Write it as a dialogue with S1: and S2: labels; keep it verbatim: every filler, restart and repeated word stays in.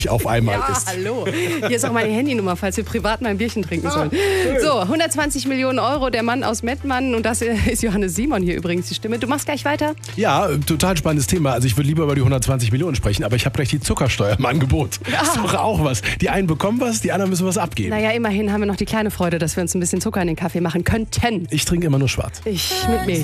S1: auf einmal
S2: Ja,
S1: ist.
S2: hallo. Hier ist auch meine Handynummer, falls wir privat mal ein Bierchen trinken sollen. So, hundertzwanzig Millionen Euro, der Mann aus Mettmann. Und das ist Johannes Simon hier übrigens die Stimme. Du machst gleich weiter?
S1: Ja, total spannendes Thema. Also ich würde lieber über die hundertzwanzig Millionen sprechen, aber ich habe gleich die Zuckersteuer im Angebot. Das ist doch auch was. Die einen bekommen was, die anderen müssen was abgeben.
S2: Naja, immerhin haben wir noch die kleine Freude, dass wir uns ein bisschen Zucker in den Kaffee machen könnten.
S1: Ich trinke immer nur schwarz.
S2: Ich mit Milch.